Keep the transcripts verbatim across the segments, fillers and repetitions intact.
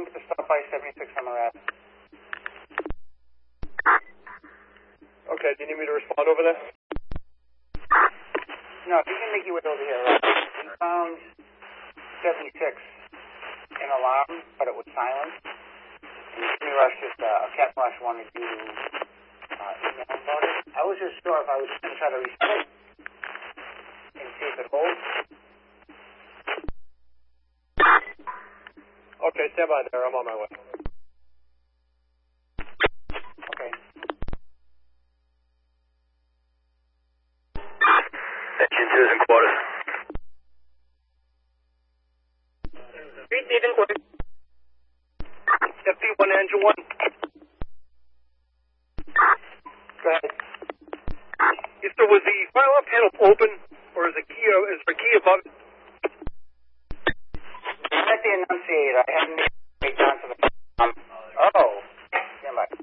One to stop by seventy-six Summer Ave. Okay, do you need me to respond over there? No, if you can make your way over here, right? We found seventy-six in alarm, but it was silent. And Jimmy Rush just, uh, Captain Rush wanted you to uh, email him about it. I was just sure if I was just going to try to reset it and see if it holds. Okay, stand by there. I'm on my way. Okay. Engine two is in quarters. Three Stephen, quarters. F P one, engine one. Go ahead. If there was the fire alarm panel open, or is the key, is the key above it? At the annunciator, I haven't made my way down to the... Um, oh. Stand by.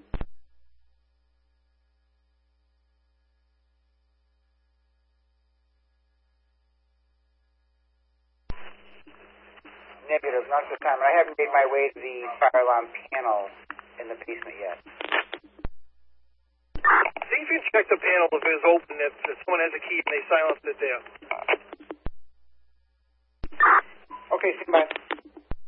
Negative, not this time. I haven't made my way to the fire alarm panel in the basement yet. See if you can check the panel if it is open, if, if someone has a key and they silenced it there. Okay, stand by.